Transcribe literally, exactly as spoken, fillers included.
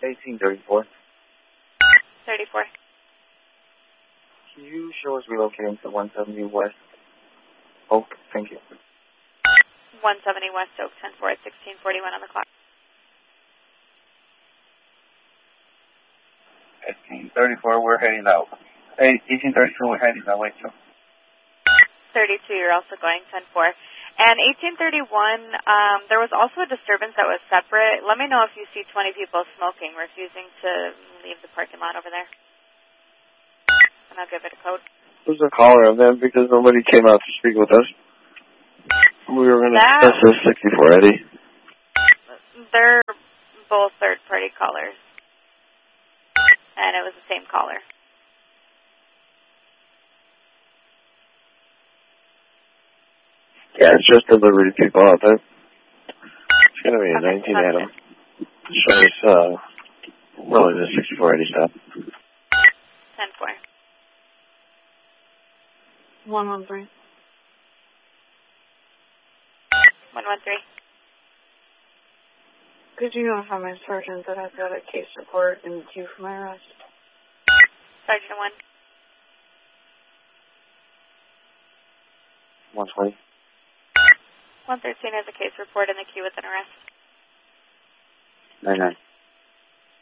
eighteen thirty-four. thirty-four. Can you show us relocating to one seventy West Oak? Thank you. one seventy West Oak, ten four at sixteen forty-one on the clock. eighteen thirty-four, we're heading out. eighteen thirty-two, we're heading that way too. thirty-two, you're also going ten four. And eighteen thirty-one, um, there was also a disturbance that was separate. Let me know if you see twenty people smoking, refusing to leave the parking lot over there. And I'll give it a code. Who's the caller of them? Because nobody came out to speak with us. We were going to discuss this sixty-four Eddie. They're both third-party callers. And it was the same caller. Yeah, it's just delivery people out there. It's going to be a Okay, nineteen Adam. So it's, uh, really the sixty-four Eddie stop. ten four. one one three. one one three. Could you notify my sergeant that I've got a case report in the queue for my arrest? Sergeant one. one twenty. one thirteen has a case report in the queue with an arrest. nine nine.